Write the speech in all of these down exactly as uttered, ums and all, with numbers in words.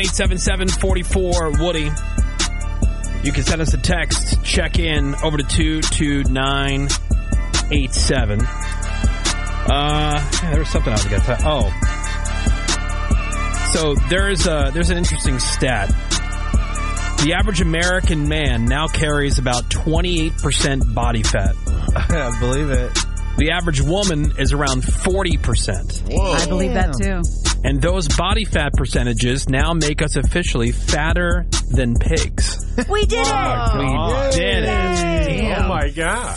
eight seven seven, four four, Woody. You can send us a text, check in over to two two nine eight seven. Uh, yeah, there was something I was going to say. Oh. So there's a, there's an interesting stat. The average American man now carries about twenty-eight percent body fat. I believe it. The average woman is around forty percent. Whoa. I believe that too. And those body fat percentages now make us officially fatter than pigs. We did it! We did it. Oh, my God.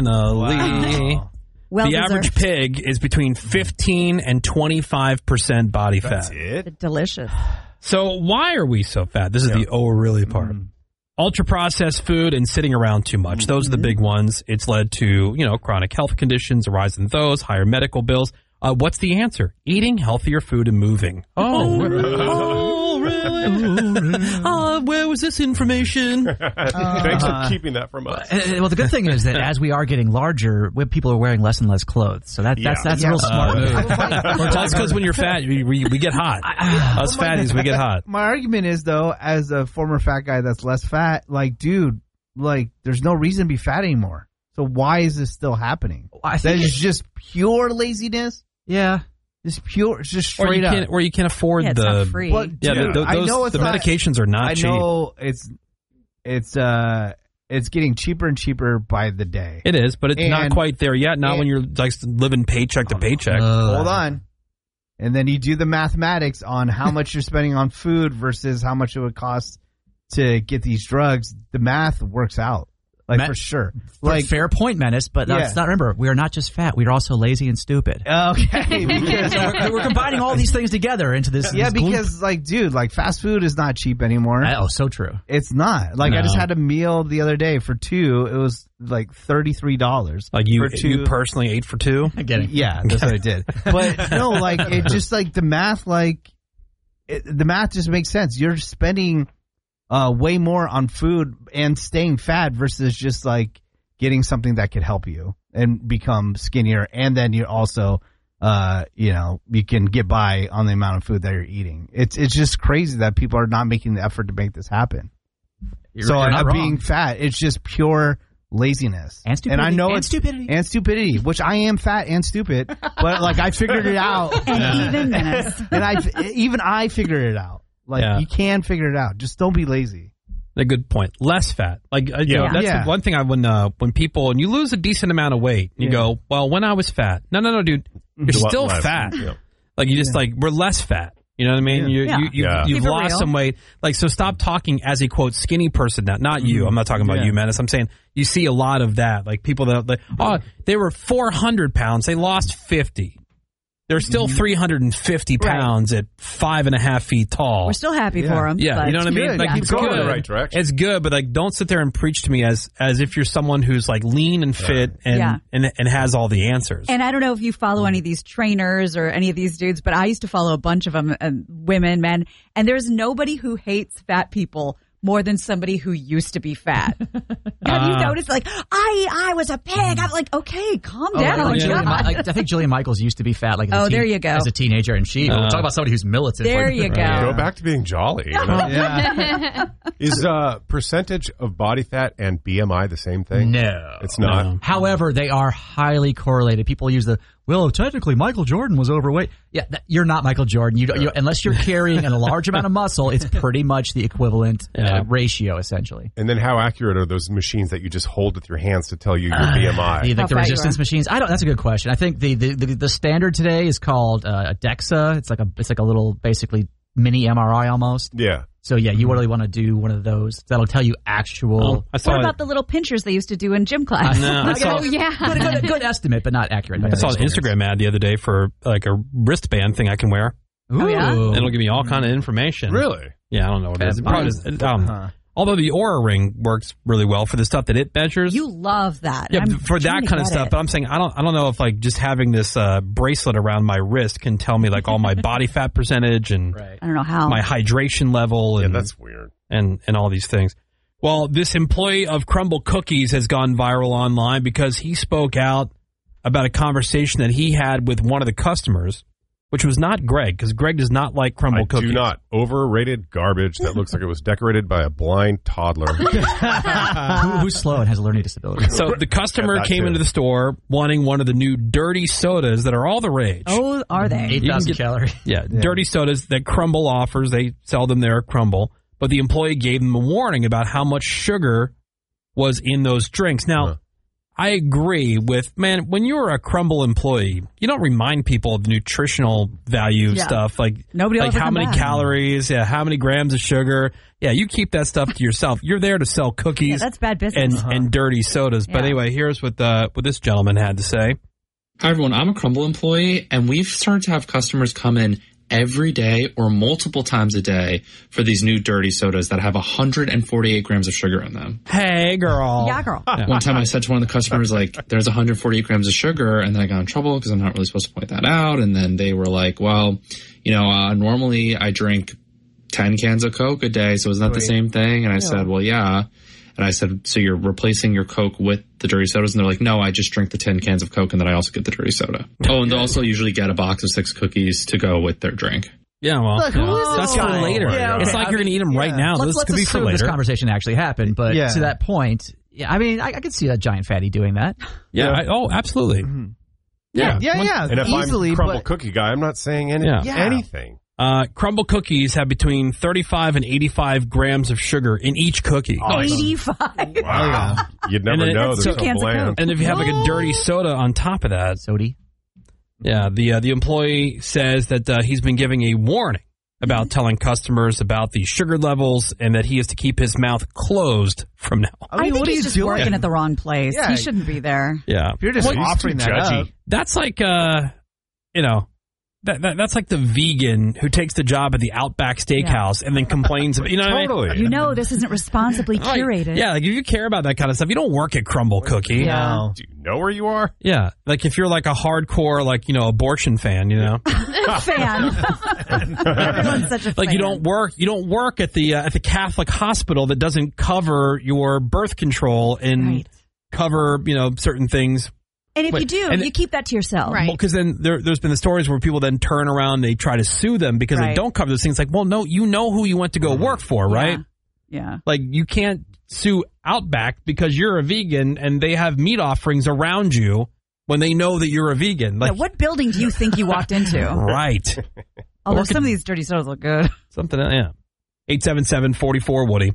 Finally. Wow. Well the deserved. average pig is between fifteen and twenty-five percent body That's fat. it? Delicious. So why are we so fat? This is yeah. the oh really part. Mm. Ultra-processed food and sitting around too much. Mm-hmm. Those are the big ones. It's led to, you know, chronic health conditions, a rise in those, higher medical bills. Uh, what's the answer? Eating healthier food and moving. Oh, oh, really? Uh, where was this information? Uh, Thanks for keeping that from us. Uh, well, the good thing is that as we are getting larger, we, people are wearing less and less clothes. So that, that's that's yeah. a real smart uh, move. Well, that's because when you're fat, we, we, we get hot. Uh, Us well, fatties, we get hot. My argument is, though, as a former fat guy that's less fat, like, dude, like, there's no reason to be fat anymore. So why is this still happening? I think that is just pure laziness. Yeah, just pure, just straight or you up. Can't, or you can't afford yeah, it's the not free. But, yeah, dude, the, those, I know it's the not, medications are not I cheap. I know it's it's uh it's getting cheaper and cheaper by the day. It is, but it's and, not quite there yet. Not and, when you're like living paycheck to paycheck. Uh, hold on, and then you do the mathematics on how much you're spending on food versus how much it would cost to get these drugs. The math works out. Like, Men- for sure. Like, fair point, Menace, but let's yeah. not remember, we are not just fat. We are also lazy and stupid. Okay. Because we're, we're combining all these things together into this. Yeah, this because, gloop. like, dude, like, fast food is not cheap anymore. Oh, so true. It's not. Like, no. I just had a meal the other day for two. It was, like, thirty-three dollars. Like, you, for two. you personally ate for two? I get it. Yeah, that's what I did. But, no, like, it just, like, the math, like, it, the math just makes sense. You're spending uh, way more on food and staying fat versus just, like, getting something that could help you and become skinnier, and then you also, uh, you know, you can get by on the amount of food that you're eating. It's it's just crazy that people are not making the effort to make this happen. You're, so you're uh, not being wrong. fat, it's just pure laziness and stupidity. And I know and it's stupidity and stupidity, which I am fat and stupid, but like I figured it out, and even Menace, and I even I figured it out. Like yeah. you can figure it out. Just don't be lazy. A good point. Less fat. Like, uh, you yeah. know, that's yeah. the one thing I when uh, when people and you lose a decent amount of weight, you yeah. go, well, when I was fat. No, no, no, dude, you're still less. fat. Yeah. Like you just yeah. like we're less fat. You know what I mean? Yeah. You, Yeah. you, you, Yeah. you've Keep it lost real. some weight. Like, so stop talking as a, quote, skinny person now. Not you. I'm not talking about Yeah. you, Menace. I'm saying you see a lot of that. Like, people that, like, oh, they were four hundred pounds. They lost fifty. They're still mm-hmm. three hundred fifty pounds right. at five and a half feet tall. We're still happy yeah. for them. Yeah, you know what I mean? Good. Like, Yeah. it's Going good. in the right direction. It's good, but like, don't sit there and preach to me as as if you're someone who's like lean and fit and, Yeah. and and has all the answers. And I don't know if you follow any of these trainers or any of these dudes, but I used to follow a bunch of them, uh, women, men, and there's nobody who hates fat people more than somebody who used to be fat. Have you Uh, noticed? Like, I I was a pig. I'm like, okay, calm Oh, down. like, yeah. Jillian, Mi- like, I think Jillian Michaels used to be fat. Like, as a Oh, teen- there you go. As a teenager, and she Uh, talk about somebody who's militant. There like, you go. Right. Go back to being jolly. You know? Yeah. Is uh, percentage of body fat and B M I the same thing? No, It's not. No. However, they are highly correlated. People use the, well, technically Michael Jordan was overweight. Yeah, that, you're not Michael Jordan. You, don't, you unless you're carrying a large amount of muscle, it's pretty much the equivalent Yeah. uh, ratio, essentially. And then how accurate are those machines that you just hold with your hands to tell you your B M I? Do you think How the fat you resistance are. machines? I don't. That's a good question. I think the the, the, the standard today is called uh, a DEXA. It's like a it's like a little basically mini M R I almost. Yeah. So yeah, you really want to do one of those that'll tell you actual. Oh, I saw What it. about the little pinchers they used to do in gym class? No, I saw, Oh, yeah. good, good, good estimate, but not accurate. I saw an Instagram ad the other day for like a wristband thing I can wear. Ooh. Oh, yeah? And it'll give me all kind of information. Really? Yeah, I don't know what it is. It probably is- um, Huh. Although the Oura Ring works really well for the stuff that it measures. You love that. Yeah, I'm for that trying to kind of get stuff. it. But I'm saying I don't. I don't know if like just having this uh, bracelet around my wrist can tell me like all my body fat percentage and Right. I don't know how. my hydration level Yeah, and that's weird. and and all these things. Well, this employee of Crumble Cookies has gone viral online because he spoke out about a conversation that he had with one of the customers which was not Greg, because Greg does not like crumble I cookies. do not. Overrated garbage that looks like it was decorated by a blind toddler. Who, who's slow and has a learning disability? So the customer Yeah, that came too. into the store wanting one of the new dirty sodas that are all the rage. Oh, are they? eight thousand calories. Yeah, dirty sodas that Crumble offers. They sell them there at Crumble. But the employee gave them a warning about how much sugar was in those drinks. Now, Huh. I agree with, man, when you're a Crumble employee, you don't remind people of nutritional value Yeah. stuff. Like, Nobody will like ever how come many back. calories, yeah, how many grams of sugar. Yeah, you keep that stuff to yourself. You're there to sell cookies Yeah, that's bad business. and, Uh-huh. and dirty sodas. But Yeah. anyway, here's what, uh, what this gentleman had to say. Hi, everyone. I'm a Crumble employee, and we've started to have customers come in every day or multiple times a day for these new dirty sodas that have one hundred forty-eight grams of sugar in them. Hey, girl. Yeah, girl. One time I said to one of the customers, like, there's one hundred forty-eight grams of sugar, and then I got in trouble because I'm not really supposed to point that out. And then they were like, well, you know, uh, normally I drink ten cans of Coke a day, so isn't that the same thing? And I said, well, yeah. And I said, so you're replacing your Coke with the dirty sodas? And they're like, no, I just drink the ten cans of Coke and then I also get the dirty soda. Oh, and they also usually get a box of six cookies to go with their drink. Yeah, well, Look, who yeah. is this that's guy? for later. Yeah, okay. It's like you're going to eat them right Yeah. now. Let's, this let's could be for assume this later. conversation actually happened, but Yeah. to that point, yeah, I mean, I, I could see that giant fatty doing that. Yeah. I, oh, absolutely. Yeah. Yeah, yeah, And if easily, I'm a crumble but cookie guy, I'm not saying any, Yeah. Yeah. anything. Uh, Crumble cookies have between thirty-five and eighty-five grams of sugar in each cookie. eighty-five. Wow. You'd And never then know. it's They're two so cans of bland. Coke. And if you have like a dirty soda on top of that, Sody. yeah, the uh, the employee says that uh, he's been giving a warning about telling customers about the sugar levels and that he has to keep his mouth closed from now. I I mean, think what are he's you just doing? working at the wrong place. Yeah. He shouldn't be there. Yeah. If you're just Well, offering too that judgy. up, That's like, uh, you know, that, that that's like the vegan who takes the job at the Outback Steakhouse and then complains about, you know what I mean? Totally. You know this isn't responsibly Like, curated. yeah, like if you care about that kind of stuff, you don't work at Crumble Cookie. Yeah. no. Do you know where you are? Yeah, like if you're like a hardcore, like, you know, abortion fan, you know, Fan. Everyone's such a like fan. you don't work, you don't work at the uh, at the Catholic hospital that doesn't cover your birth control and Right. cover, you know, certain things. And if Wait, you do, and- you keep that to yourself. Right. Because then there, there's been the stories where people then turn around and they try to sue them because they Right. don't cover those things. Like, well, no, you know who you went to go work for, right? Yeah. Yeah. Like, you can't sue Outback because you're a vegan and they have meat offerings around you when they know that you're a vegan. Like, Yeah, what building do you think you walked into? right. Although Work some of these dirty sodas look good. Something, yeah. eight seven seven, four four, Woody.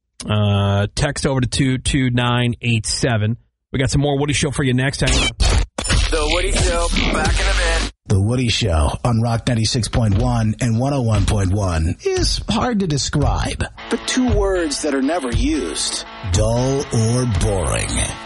Uh, text over to two two nine eight seven. We got some more Woody Show for you next time. The Woody Show, back in a bit. The Woody Show on Rock ninety-six point one and one oh one point one is hard to describe, but two words that are never used: dull or boring.